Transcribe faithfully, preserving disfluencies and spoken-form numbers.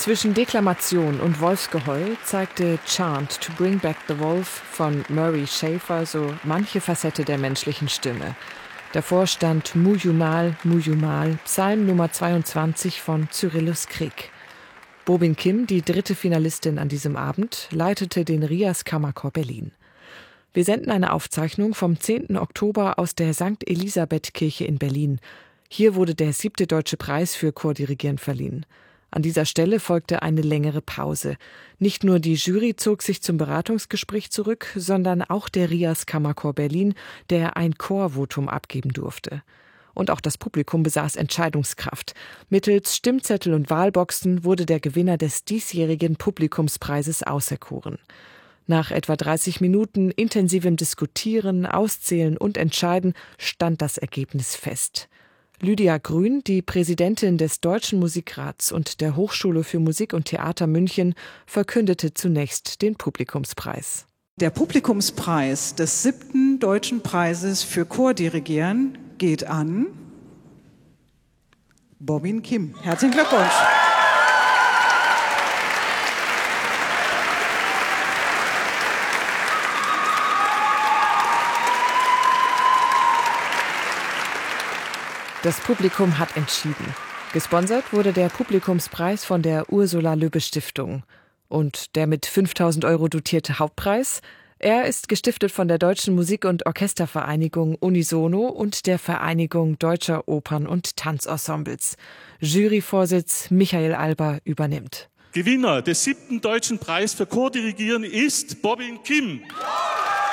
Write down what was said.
Zwischen Deklamation und Wolfsgeheul zeigte Chant to Bring Back the Wolf von Murray Schafer so manche Facette der menschlichen Stimme. Davor stand Muyumal, Muyumal, Psalm Nummer zweiundzwanzig von Cyrillus Krieg. Bobin Kim, die dritte Finalistin an diesem Abend, leitete den Rias Kammerchor Berlin. Wir senden eine Aufzeichnung vom zehnten Oktober aus der Sankt Elisabeth-Kirche in Berlin. Hier wurde der siebte Deutsche Preis für Chordirigieren verliehen. An dieser Stelle folgte eine längere Pause. Nicht nur die Jury zog sich zum Beratungsgespräch zurück, sondern auch der Rias Kammerchor Berlin, der ein Chorvotum abgeben durfte. Und auch das Publikum besaß Entscheidungskraft. Mittels Stimmzettel und Wahlboxen wurde der Gewinner des diesjährigen Publikumspreises auserkoren. Nach etwa dreißig Minuten intensivem Diskutieren, Auszählen und Entscheiden stand das Ergebnis fest. Lydia Grün, die Präsidentin des Deutschen Musikrats und der Hochschule für Musik und Theater München, verkündete zunächst den Publikumspreis. Der Publikumspreis des siebten Deutschen Preises für Chordirigieren geht an Bobin Kim. Herzlichen Glückwunsch! Das Publikum hat entschieden. Gesponsert wurde der Publikumspreis von der Ursula-Löbbe-Stiftung. Und der mit fünftausend Euro dotierte Hauptpreis? Er ist gestiftet von der Deutschen Musik- und Orchestervereinigung Unisono und der Vereinigung Deutscher Opern- und Tanzensembles. Juryvorsitz Michael Alber übernimmt. Gewinner des siebten Deutschen Preis für Chordirigieren ist Bobin Kim.